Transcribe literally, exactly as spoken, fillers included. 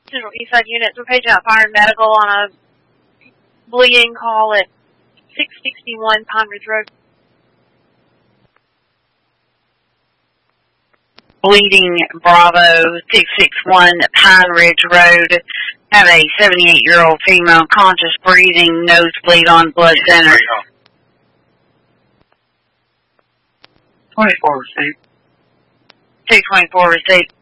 Central Eastside units. We're paging out fire and medical on a bleeding call at six sixty-one Pine Ridge Road. Bleeding Bravo six six one Pine Ridge Road. Have a seventy-eight-year-old female conscious breathing, nosebleed on blood center. twenty-four receipt. two twenty-four receipt.